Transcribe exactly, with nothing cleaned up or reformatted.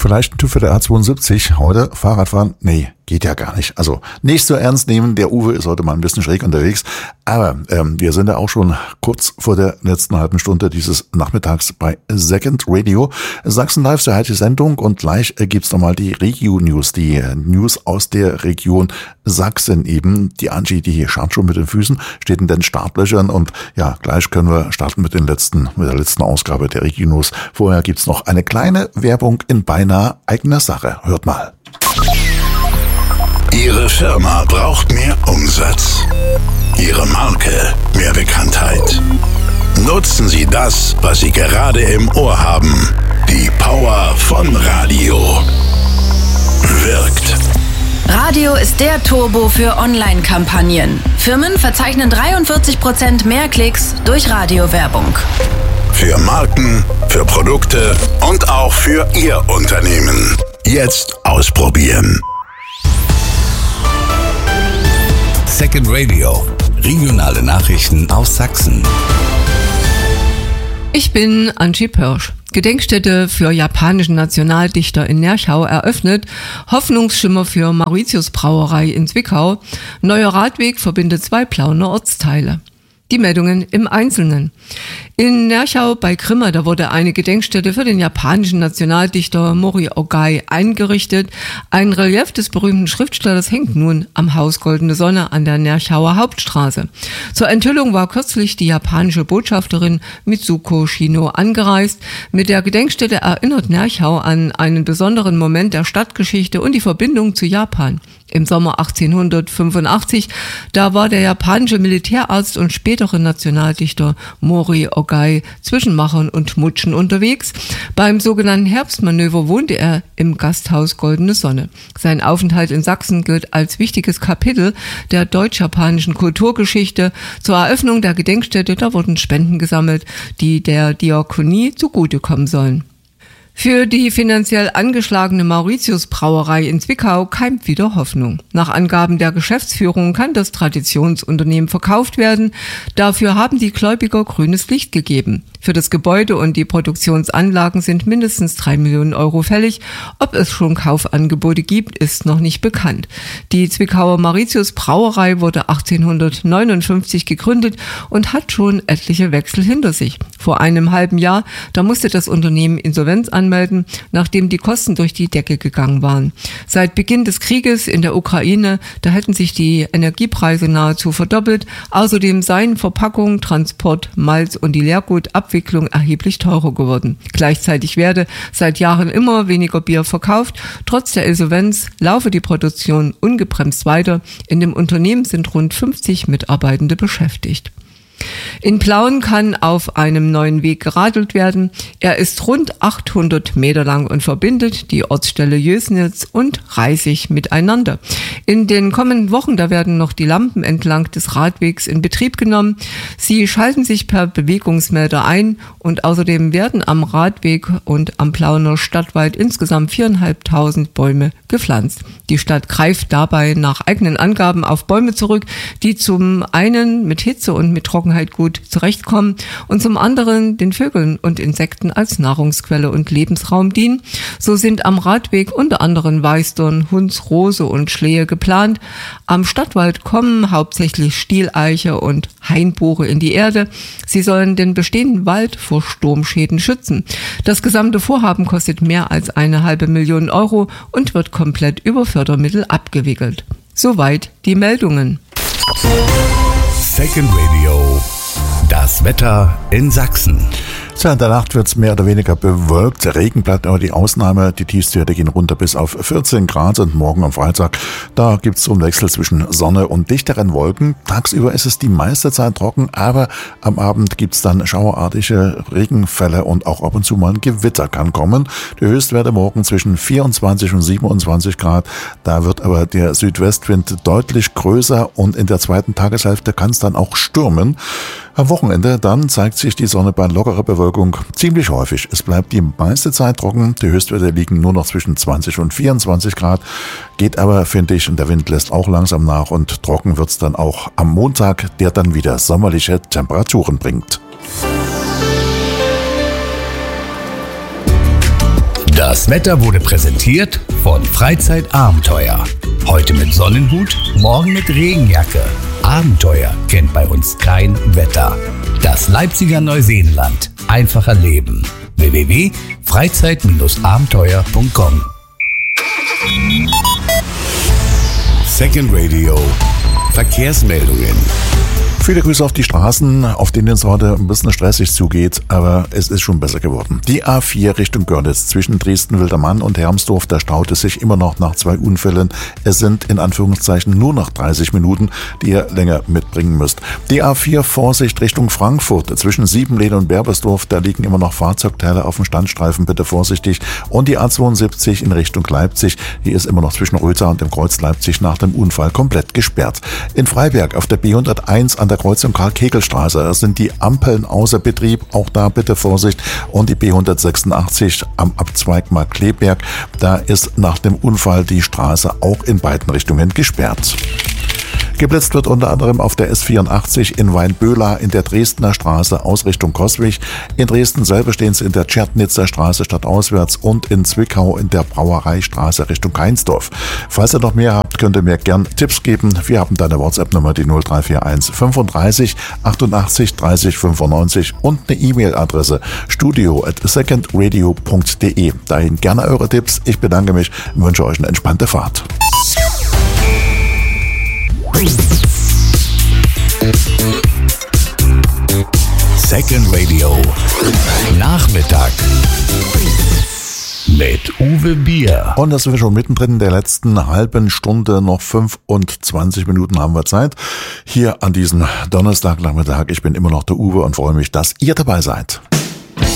Vielleicht ein TÜV für der A zweiundsiebzig. Heute Fahrradfahren? Nee, geht ja gar nicht. Also nicht so ernst nehmen. Der Uwe ist heute mal ein bisschen schräg unterwegs. Aber ähm, wir sind ja auch schon kurz vor der letzten halben Stunde dieses Nachmittags bei Second Radio. Sachsen Live, so heißt die Sendung. Und gleich äh, gibt's nochmal die Regio-News, die äh, News aus der Region Sachsen eben. Die Angie, die schaut schon mit den Füßen, steht in den Startlöchern. Und ja, gleich können wir starten mit den letzten, mit der letzten Ausgabe der Regio-News. Vorher gibt's noch eine kleine Werbung in beinahe eigener Sache. Hört mal. Ihre Firma braucht mehr Umsatz. Ihre Marke mehr Bekanntheit. Nutzen Sie das, was Sie gerade im Ohr haben. Die Power von Radio. Wirkt. Radio ist der Turbo für Online-Kampagnen. Firmen verzeichnen dreiundvierzig Prozent mehr Klicks durch Radiowerbung. Für Marken, für Produkte und auch für Ihr Unternehmen. Jetzt ausprobieren. Second Radio. Regionale Nachrichten aus Sachsen. Ich bin Angie Pörsch. Gedenkstätte für japanischen Nationaldichter in Nerchau eröffnet, Hoffnungsschimmer für Mauritius Brauerei in Zwickau, neuer Radweg verbindet zwei Plauener Ortsteile. Die Meldungen im Einzelnen. In Nerchau bei Grimma, da wurde eine Gedenkstätte für den japanischen Nationaldichter Mori Ogai eingerichtet. Ein Relief des berühmten Schriftstellers hängt nun am Haus Goldene Sonne an der Nerchauer Hauptstraße. Zur Enthüllung war kürzlich die japanische Botschafterin Mitsuko Shino angereist. Mit der Gedenkstätte erinnert Nerchau an einen besonderen Moment der Stadtgeschichte und die Verbindung zu Japan. Im Sommer achtzehnhundertfünfundachtzig, da war der japanische Militärarzt und spätere Nationaldichter Mori Ogai zwischen Machern und Mutschen unterwegs. Beim sogenannten Herbstmanöver wohnte er im Gasthaus Goldene Sonne. Sein Aufenthalt in Sachsen gilt als wichtiges Kapitel der deutsch-japanischen Kulturgeschichte. Zur Eröffnung der Gedenkstätte, da wurden Spenden gesammelt, die der Diakonie zugutekommen sollen. Für die finanziell angeschlagene Mauritius Brauerei in Zwickau keimt wieder Hoffnung. Nach Angaben der Geschäftsführung kann das Traditionsunternehmen verkauft werden. Dafür haben die Gläubiger grünes Licht gegeben. Für das Gebäude und die Produktionsanlagen sind mindestens drei Millionen Euro fällig. Ob es schon Kaufangebote gibt, ist noch nicht bekannt. Die Zwickauer Mauritius Brauerei wurde achtzehnhundertneunundfünfzig gegründet und hat schon etliche Wechsel hinter sich. Vor einem halben Jahr, da musste das Unternehmen Insolvenz anmelden, nachdem die Kosten durch die Decke gegangen waren. Seit Beginn des Krieges in der Ukraine, da hätten sich die Energiepreise nahezu verdoppelt. Außerdem seien Verpackung, Transport, Malz und die Leergutabwicklung erheblich teurer geworden. Gleichzeitig werde seit Jahren immer weniger Bier verkauft. Trotz der Insolvenz laufe die Produktion ungebremst weiter. In dem Unternehmen sind rund fünfzig Mitarbeitende beschäftigt. In Plauen kann auf einem neuen Weg geradelt werden. Er ist rund achthundert Meter lang und verbindet die Ortsstelle Jösnitz und Reisig miteinander. In den kommenden Wochen, da werden noch die Lampen entlang des Radwegs in Betrieb genommen. Sie schalten sich per Bewegungsmelder ein und außerdem werden am Radweg und am Plauener Stadtwald insgesamt viertausendfünfhundert Bäume gepflanzt. Die Stadt greift dabei nach eigenen Angaben auf Bäume zurück, die zum einen mit Hitze und mit Trockenheit gut zurechtkommen und zum anderen den Vögeln und Insekten als Nahrungsquelle und Lebensraum dienen. So sind am Radweg unter anderem Weißdorn, Hunds, Rose und Schlehe geplant. Am Stadtwald kommen hauptsächlich Stieleiche und Hainbuche in die Erde. Sie sollen den bestehenden Wald vor Sturmschäden schützen. Das gesamte Vorhaben kostet mehr als eine halbe Million Euro und wird komplett über Fördermittel abgewickelt. Soweit die Meldungen. Second Radio. Das Wetter in Sachsen. Ja, in der Nacht wird es mehr oder weniger bewölkt. Regen bleibt aber die Ausnahme. Die Tiefstwerte gehen runter bis auf vierzehn Grad und morgen am Freitag, da gibt es so einen Wechsel zwischen Sonne und dichteren Wolken. Tagsüber ist es die meiste Zeit trocken, aber am Abend gibt es dann schauerartige Regenfälle und auch ab und zu mal ein Gewitter kann kommen. Die Höchstwerte morgen zwischen vierundzwanzig und siebenundzwanzig Grad. Da wird aber der Südwestwind deutlich größer und in der zweiten Tageshälfte kann es dann auch stürmen. Am Wochenende dann zeigt sich die Sonne bei lockerer Bewölkung ziemlich häufig. Es bleibt die meiste Zeit trocken. Die Höchstwerte liegen nur noch zwischen zwanzig und vierundzwanzig Grad. Geht aber, finde ich, und der Wind lässt auch langsam nach und trocken wird's dann auch am Montag, der dann wieder sommerliche Temperaturen bringt. Das Wetter wurde präsentiert von Freizeitabenteuer. Heute mit Sonnenhut, morgen mit Regenjacke. Abenteuer kennt bei uns kein Wetter. Das Leipziger Neuseenland. Einfach erleben. w w w punkt freizeit abenteuer punkt com. Second Radio. Verkehrsmeldungen. Viele Grüße auf die Straßen, auf denen es heute ein bisschen stressig zugeht, aber es ist schon besser geworden. Die A vier Richtung Görlitz zwischen Dresden-Wildermann und Hermsdorf, da staut es sich immer noch nach zwei Unfällen. Es sind in Anführungszeichen nur noch dreißig Minuten, die ihr länger mitbringen müsst. Die A vier Vorsicht Richtung Frankfurt zwischen Siebenlehn und Berbersdorf, da liegen immer noch Fahrzeugteile auf dem Standstreifen, bitte vorsichtig. Und die A zweiundsiebzig in Richtung Leipzig, die ist immer noch zwischen Röther und dem Kreuz Leipzig nach dem Unfall komplett gesperrt. In Freiberg auf der B hunderteins an der Kreuzung Karl-Kegel-Straße sind die Ampeln außer Betrieb, auch da bitte Vorsicht. Und die B hundertsechsundachtzig am Abzweig Markkleeberg, da ist nach dem Unfall die Straße auch in beiden Richtungen gesperrt. Geblitzt wird unter anderem auf der S vierundachtzig in Weinböhla in der Dresdner Straße aus Richtung Coswig. In Dresden selber stehen sie in der Tschernitzer Straße stadtauswärts und in Zwickau in der Brauereistraße Richtung Keinsdorf. Falls ihr noch mehr habt, könnt ihr mir gern Tipps geben. Wir haben deine WhatsApp-Nummer, die null drei vier eins fünfunddreißig achtundachtzig dreißig fünfundneunzig und eine E-Mail-Adresse studio at secondradio punkt de. Dahin gerne eure Tipps. Ich bedanke mich und wünsche euch eine entspannte Fahrt. Second Radio. Nachmittag. Mit Uwe Bier. Und das sind wir schon mittendrin in der letzten halben Stunde. Noch fünfundzwanzig Minuten haben wir Zeit. Hier an diesem Donnerstagnachmittag. Ich bin immer noch der Uwe und freue mich, dass ihr dabei seid.